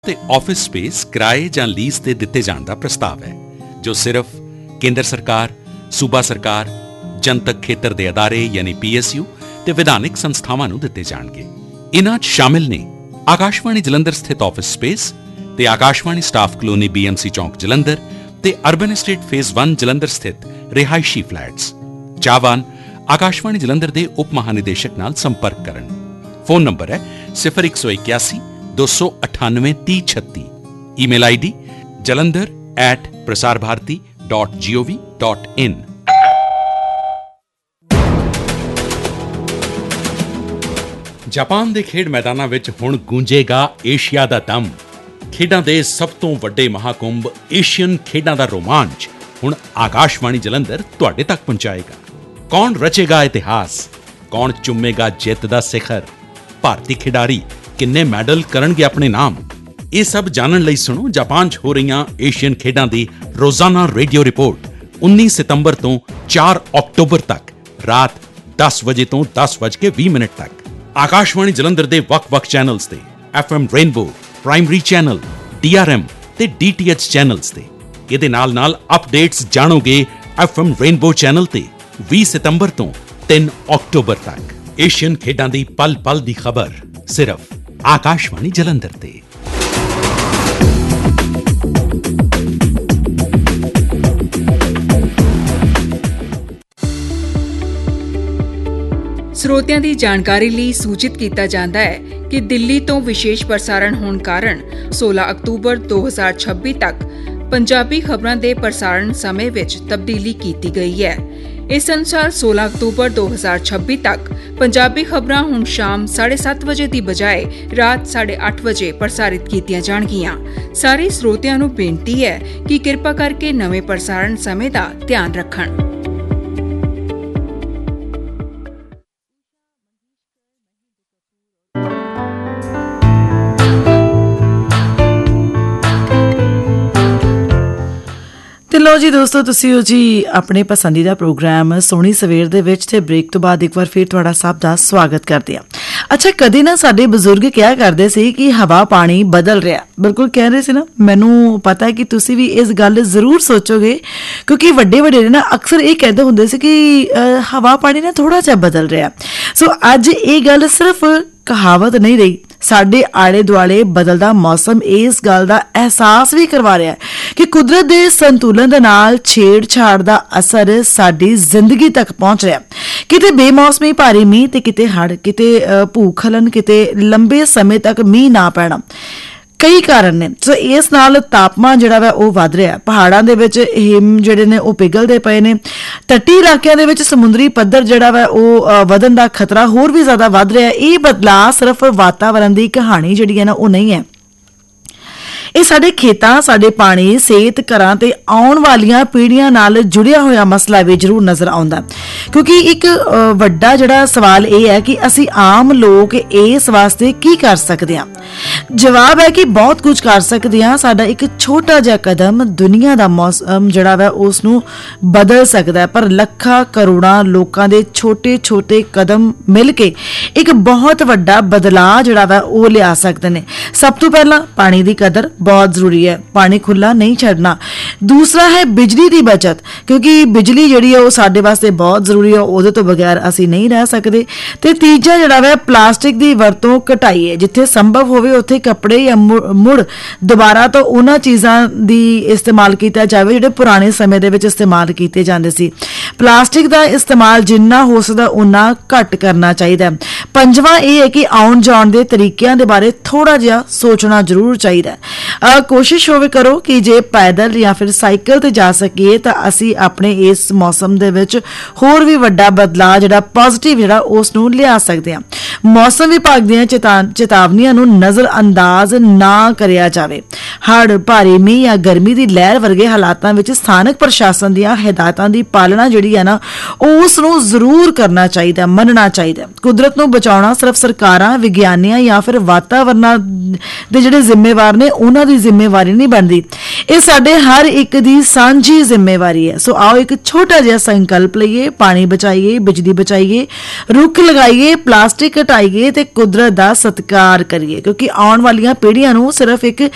ਤੇ office space ਕਿਰਾਏ ਜਾਂ ਲੀਜ਼ ਤੇ ਦਿੱਤੇ ਜਾਣ ਦਾ ਪ੍ਰਸਤਾਵ ਹੈ, ਜੋ ਸਿਰਫ ਕੇਂਦਰ ਸਰਕਾਰ, ਸੂਬਾ ਸਰਕਾਰ, ਜਨਤਕ ਖੇਤਰ ਦੇ ਅਦਾਰੇ ਯਾਨੀ PSU ਤੇ ਵਿਧਾਨਿਕ ਸੰਸਥਾਵਾਂ ਨੂੰ ਦਿੱਤੇ ਜਾਣਗੇ। ਇਨ੍ਹਾਂ 'ਚ ਸ਼ਾਮਿਲ ਨੇ ਆਕਾਸ਼ਵਾਣੀ ਜਲੰਧਰ ਸਥਿਤ ਆਫਿਸ ਸਪੇਸ ਤੇ ਆਕਾਸ਼ਵਾਣੀ ਸਟਾਫ ਕਲੋਨੀ BMC ਚੌਂਕ ਜਲੰਧਰ ਤੇ ਅਰਬਨ ਐਸਟੇਟ ਫੇਜ਼ 1 ਜਲੰਧਰ ਸਥਿਤ ਰਿਹਾਇਸ਼ੀ ਫਲੈਟਸ। ਚਾਹਵਾਨ ਆਕਾਸ਼ਵਾਣੀ ਜਲੰਧਰ ਦੇ ਉਪ ਮਹਾਨਿਦੇਸ਼ਕ ਨਾਲ ਸੰਪਰਕ ਕਰਨ। ਫੋਨ ਨੰਬਰ ਹੈ 0181 298 3036। Email ID jalandhar@prasarbharati.gov.in। ਜਾਪਾਨ ਦੇ ਖੇਡ ਮੈਦਾਨਾਂ ਵਿੱਚ ਹੁਣ ਗੂੰਜੇਗਾ ਏਸ਼ੀਆ ਦਾ ਦਮ। ਖੇਡਾਂ ਦੇ ਸਭ ਤੋਂ ਵੱਡੇ ਮਹਾਕੁੰਭ ਏਸ਼ੀਅਨ ਖੇਡਾਂ ਦਾ ਰੋਮਾਂਚ ਹੁਣ ਆਕਾਸ਼ਵਾਣੀ ਜਲੰਧਰ ਤੁਹਾਡੇ ਤੱਕ ਪਹੁੰਚਾਏਗਾ। ਕੌਣ ਰਚੇਗਾ ਇਤਿਹਾਸ, ਕੌਣ ਚੁੰਮੇਗਾ ਜਿੱਤ ਦਾ ਸਿਖਰ, ਭਾਰਤੀ ਖਿਡਾਰੀ ਕਿੰਨੇ ਮੈਡਲ ਕਰਨਗੇ ਆਪਣੇ ਨਾਮ, ਇਹ ਸਭ ਜਾਣਨ ਲਈ ਸੁਣੋ ਜਾਪਾਨ 'ਚ ਹੋ ਰਹੀਆਂ ਏਸ਼ੀਅਨ ਖੇਡਾਂ ਦੀ ਰੋਜ਼ਾਨਾ ਰੇਡੀਓ ਰਿਪੋਰਟ 19 ਸਤੰਬਰ ਤੋਂ 4 ਅਕਤੂਬਰ ਤੱਕ ਰਾਤ 10 ਵਜੇ ਤੋਂ 10:20 ਤੱਕ ਆਕਾਸ਼ਵਾਣੀ ਜਲੰਧਰ ਦੇ ਵੱਖ-ਵੱਖ ਚੈਨਲਸ ਤੇ FM rainbow, primary channel, DRM ਤੇ DTH ਚੈਨਲਸ ਤੇ। ਇਹਦੇ ਨਾਲ ਅਪਡੇਟਸ ਜਾਣੋਗੇ FM ਰੇਨਬੋ ਚੈਨਲ ਤੇ 20 ਸਤੰਬਰ ਤੋਂ 3 ਅਕਤੂਬਰ ਤੱਕ। ਏਸ਼ੀਅਨ ਖੇਡਾਂ ਦੀ ਪਲ-ਪਲ ਦੀ ਖਬਰ ਸਿਰਫ ਆਕਾਸ਼ਵਾਣੀ ਜਲੰਧਰ ਤੇ। ਸਰੋਤਿਆਂ ਦੀ ਜਾਣਕਾਰੀ ਲਈ ਸੂਚਿਤ ਕੀਤਾ ਜਾਂਦਾ ਹੈ ਕਿ ਦਿੱਲੀ ਤੋਂ ਵਿਸ਼ੇਸ਼ ਪ੍ਰਸਾਰਣ ਹੋਣ ਕਾਰਨ 16 ਅਕਤੂਬਰ 2026 ਤੱਕ ਪੰਜਾਬੀ ਖਬਰਾਂ ਦੇ ਪ੍ਰਸਾਰਣ ਸਮੇਂ ਵਿੱਚ ਤਬਦੀਲੀ ਕੀਤੀ ਗਈ ਹੈ। ਇਸ ਅਨੁਸਾਰ 16 ਅਕਤੂਬਰ 2026 ਤੱਕ ਪੰਜਾਬੀ ਖਬਰਾਂ ਹੁਣ ਸ਼ਾਮ 7:30 ਵਜੇ ਦੀ ਬਜਾਏ ਰਾਤ 8:30 ਵਜੇ ਪ੍ਰਸਾਰਿਤ ਕੀਤੀਆਂ ਜਾਣਗੀਆਂ। ਸਾਰੇ ਸਰੋਤਿਆਂ ਨੂੰ ਬੇਨਤੀ ਹੈ ਕਿ ਕਿਰਪਾ ਕਰਕੇ ਨਵੇਂ ਪ੍ਰਸਾਰਣ ਸਮੇਂ ਦਾ ਧਿਆਨ ਰੱਖਣ। ਲੋ ਜੀ ਦੋਸਤੋ, ਤੁਸੀਂ ਹੋ ਜੀ ਆਪਣੇ ਪਸੰਦੀਦਾ ਪ੍ਰੋਗਰਾਮ ਸੋਹਣੀ ਸਵੇਰ ਦੇ ਵਿੱਚ ਤੇ ਬ੍ਰੇਕ ਤੋਂ ਬਾਅਦ ਇੱਕ ਵਾਰ ਫਿਰ ਤੁਹਾਡਾ ਸਭ ਦਾ ਸਵਾਗਤ ਕਰਦੇ ਹਾਂ। ਅੱਛਾ, ਕਦੇ ਨਾ ਸਾਡੇ ਬਜ਼ੁਰਗ ਕਿਹਾ ਕਰਦੇ ਸੀ ਕਿ ਹਵਾ ਪਾਣੀ ਬਦਲ ਰਿਹਾ। ਬਿਲਕੁਲ ਕਹਿ ਰਹੇ ਸੀ ਨਾ। ਮੈਨੂੰ ਪਤਾ ਹੈ ਕਿ ਤੁਸੀਂ ਵੀ ਇਸ ਗੱਲ ਜ਼ਰੂਰ ਸੋਚੋਗੇ, ਕਿਉਂਕਿ ਵੱਡੇ ਨਾ ਅਕਸਰ ਇਹ ਕਹਿੰਦੇ ਹੁੰਦੇ ਸੀ ਕਿ ਹਵਾ ਪਾਣੀ ਨਾ ਥੋੜਾ ਜਿਹਾ ਬਦਲ ਰਿਹਾ। ਸੋ ਅੱਜ ਇਹ ਗੱਲ ਸਿਰਫ ਕਹਾਵਤ ਨਹੀਂ ਰਹੀ, ਸਾਡੇ ਆਲੇ ਦੁਆਲੇ ਬਦਲਦਾ ਮੌਸਮ ਇਸ ਗੱਲ ਦਾ ਅਹਿਸਾਸ ਵੀ ਕਰਵਾ ਰਿਹਾ ਕਿ ਕੁਦਰਤ ਦੇ ਸੰਤੁਲਨ ਦੇ ਨਾਲ ਛੇੜਛਾੜ ਦਾ ਅਸਰ ਸਾਡੀ ਜ਼ਿੰਦਗੀ ਤੱਕ ਪਹੁੰਚ ਰਿਹਾ। ਕਿਤੇ ਬੇਮੌਸਮੀ ਭਾਰੀ ਮੀਂਹ ਤੇ ਕਿਤੇ ਹੜ੍ਹ, ਕਿਤੇ ਭੂਖਲਨ, ਕਿਤੇ ਲੰਬੇ ਸਮੇਂ ਤੱਕ ਮੀਂਹ ਨਾ ਪੈਣਾ। ਕਈ ਕਾਰਨ ਨੇ। ਸੋ ਇਸ ਨਾਲ ਤਾਪਮਾਨ ਜਿਹੜਾ ਵਾ ਉਹ ਵੱਧ ਰਿਹਾ। ਪਹਾੜਾਂ ਦੇ ਵਿੱਚ ਹਿਮ ਜਿਹੜੇ ਨੇ ਉਹ ਪਿਘਲਦੇ ਪਏ ਨੇ। ਤੱਟੀ ਇਲਾਕਿਆਂ ਦੇ ਵਿੱਚ ਸਮੁੰਦਰੀ ਪੱਧਰ ਜਿਹੜਾ ਵਾ ਉਹ ਵਧਣ ਦਾ ਖਤਰਾ ਹੋਰ ਵੀ ਜ਼ਿਆਦਾ ਵੱਧ ਰਿਹਾ। ਇਹ ਬਦਲਾਅ ਸਿਰਫ ਵਾਤਾਵਰਣ ਦੀ ਕਹਾਣੀ ਜਿਹੜੀ ਹੈ ਨਾ ਉਹ ਨਹੀਂ ਹੈ। ਇਹ ਸਾਡੇ ਖੇਤਾਂ, ਸਾਡੇ ਪਾਣੀ, ਸਿਹਤ, ਘਰਾਂ ਤੇ ਆਉਣ ਵਾਲੀਆਂ ਪੀੜ੍ਹੀਆਂ ਨਾਲ ਜੁੜਿਆ ਹੋਇਆ ਮਸਲਾ ਵੀ ਜ਼ਰੂਰ ਨਜ਼ਰ ਆਉਂਦਾ। ਕਿਉਂਕਿ ਇੱਕ ਵੱਡਾ ਜਿਹੜਾ ਸਵਾਲ ਇਹ ਹੈ ਕਿ ਅਸੀਂ ਆਮ ਲੋਕ ਇਸ ਵਾਸਤੇ ਕੀ ਕਰ ਸਕਦੇ ਹਾਂ। ਜਵਾਬ ਹੈ ਕਿ ਬਹੁਤ ਕੁਝ ਕਰ ਸਕਦੇ ਹਾਂ। ਸਾਡਾ ਇੱਕ ਛੋਟਾ ਜਿਹਾ ਕਦਮ ਦੁਨੀਆ ਦਾ ਮੌਸਮ ਜਿਹੜਾ ਵਾ ਉਸ ਨੂੰ ਬਦਲ ਸਕਦਾ ਹੈ। ਪਰ ਲੱਖਾਂ ਕਰੋੜਾਂ ਲੋਕਾਂ ਦੇ ਛੋਟੇ ਛੋਟੇ ਕਦਮ ਮਿਲ ਕੇ ਇੱਕ ਬਹੁਤ ਵੱਡਾ ਬਦਲਾਅ ਜਿਹੜਾ ਵਾ ਉਹ ਲਿਆ ਸਕਦੇ ਨੇ। ਸਭ ਤੋਂ ਪਹਿਲਾਂ ਪਾਣੀ ਦੀ ਕਦਰ ਬਹੁਤ ਜ਼ਰੂਰੀ ਹੈ। ਪਾਣੀ ਖੁੱਲਾ ਨਹੀਂ ਛੱਡਣਾ। ਦੂਸਰਾ ਹੈ ਬਿਜਲੀ ਦੀ ਬਚਤ, ਕਿਉਂਕਿ ਬਿਜਲੀ ਜਿਹੜੀ ਹੈ ਉਹ ਸਾਡੇ ਵਾਸਤੇ ਬਹੁਤ ਜ਼ਰੂਰੀ ਹੈ। ਉਹਦੇ ਤੋਂ ਬਗੈਰ ਅਸੀਂ ਨਹੀਂ ਰਹਿ ਸਕਦੇ। ਤੇ ਤੀਜਾ ਜਿਹੜਾ ਵਾ ਪਲਾਸਟਿਕ ਦੀ ਵਰਤੋਂ ਘਟਾਈਏ। ਜਿੱਥੇ ਸੰਭਵ ਹੋਵੇ ਉੱਥੇ ਕੱਪੜੇ ਜਾਂ ਮੁੜ ਦੁਬਾਰਾ ਤੋਂ ਉਹਨਾਂ ਚੀਜ਼ਾਂ ਦੀ ਇਸਤੇਮਾਲ ਕੀਤਾ ਜਾਵੇ ਜਿਹੜੇ ਪੁਰਾਣੇ ਸਮੇਂ ਦੇ ਵਿੱਚ ਇਸਤੇਮਾਲ ਕੀਤੇ ਜਾਂਦੇ ਸੀ। ਪਲਾਸਟਿਕ ਦਾ ਇਸਤੇਮਾਲ ਜਿੰਨਾ ਹੋ ਸਕਦਾ ਉਨਾ ਘੱਟ ਕਰਨਾ ਚਾਹੀਦਾ ਹੈ। ਪੰਜਵਾਂ ਇਹ ਹੈ ਕਿ ਆਉਣ ਜਾਣ ਦੇ ਤਰੀਕਿਆਂ ਦੇ ਬਾਰੇ ਥੋੜਾ ਜਿਹਾ ਸੋਚਣਾ ਜ਼ਰੂਰ ਚਾਹੀਦਾ ਹੈ। ਕੋਸ਼ਿਸ਼ ਹੋਵੇ ਕਰੋ ਕਿ ਜੇ ਪੈਦਲ ਜਾਂ ਫਿਰ ਸਾਈਕਲ ਤੇ ਜਾ ਸਕੀਏ ਤਾਂ ਅਸੀਂ ਆਪਣੇ ਇਸ ਮੌਸਮ ਦੇ ਵਿੱਚ ਹੋਰ ਵੀ ਵੱਡਾ ਬਦਲਾਅ ਜਿਹੜਾ ਪੋਜ਼ਿਟਿਵ ਜਿਹੜਾ ਉਸ ਨੂੰ ਲਿਆ ਸਕਦੇ ਹਾਂ। ਮੌਸਮ ਵਿਭਾਗ ਦੀਆਂ ਚੇਤਾਵਨੀਆਂ ਨੂੰ ਨਜ਼ਰ ਅੰਦਾਜ਼ ਨਾ ਕਰਿਆ ਜਾਵੇ। ਹੜ੍ਹ, ਭਾਰੀ ਮੀਂਹ ਜਾਂ ਗਰਮੀ ਦੀ ਲਹਿਰ ਵਰਗੇ ਹਾਲਾਤਾਂ ਵਿੱਚ ਸਥਾਨਕ ਪ੍ਰਸ਼ਾਸਨ ਦੀਆਂ ਹਦਾਇਤਾਂ ਦੀ ਪਾਲਣਾ ਜਿਹੜੀ ਹੈ ਨਾ ਉਸ ਨੂੰ ਜ਼ਰੂਰ ਕਰਨਾ ਚਾਹੀਦਾ, ਮੰਨਣਾ ਚਾਹੀਦਾ। ਕੁਦਰਤ ਨੂੰ ਬਚਾਉਣਾ ਸਿਰਫ ਸਰਕਾਰਾਂ, ਵਿਗਿਆਨੀਆਂ ਜਾਂ ਫਿਰ ਵਾਤਾਵਰਣ ਦੇ ਜਿਹੜੇ ਜ਼ਿੰਮੇਵਾਰ ਨੇ ਉਹਨਾਂ ਦੀ ਜ਼ਿੰਮੇਵਾਰੀ ਨਹੀਂ ਬਣਦੀ। ਇਹ ਸਾਡੇ ਹਰ ਇੱਕ ਦੀ ਸਾਂਝੀ ਜ਼ਿੰਮੇਵਾਰੀ ਹੈ। ਸੋ ਆਓ ਇੱਕ ਛੋਟਾ ਜਿਹਾ ਸੰਕਲਪ ਲਈਏ, ਪਾਣੀ ਬਚਾਈਏ, ਬਿਜਲੀ ਬਚਾਈਏ, ਰੁੱਖ ਲਗਾਈਏ, ਪਲਾਸਟਿਕ ਹਟਾਈਏ ਤੇ ਕੁਦਰਤ ਦਾ ਸਤਿਕਾਰ ਕਰੀਏ, ਕਿਉਂਕਿ ਆਉਣ ਵਾਲੀਆਂ ਪੀੜ੍ਹੀਆਂ ਨੂੰ ਸਿਰਫ ਇੱਕ